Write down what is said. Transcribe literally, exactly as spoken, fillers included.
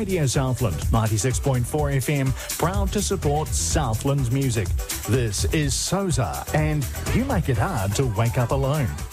Radio Southland, ninety-six point four F M, proud to support Southland's music. This is Sosa, and you make it hard to wake up alone.